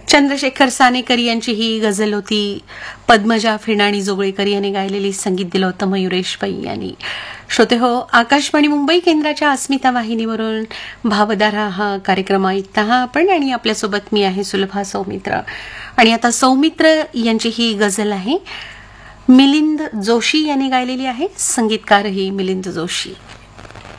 चंद्रशेखर सानेकर यांची ही गझल होती. पद्मजा फिणाणी जोगळेकर यांनी गायलेली, संगीत दिलं होतं मयुरेश पै यांनी. श्रोते हो, आकाशवाणी मुंबई केंद्राच्या अस्मिता वाहिनीवरून भावधारा हा कार्यक्रम ऐकता आपण, आणि आपल्यासोबत मी आहे सुलभा सौमित्र. आणि आता सौमित्र यांची ही गझल आहे, मिलिंद जोशी यांनी गायलेली आहे, संगीतकारही मिलिंद जोशी.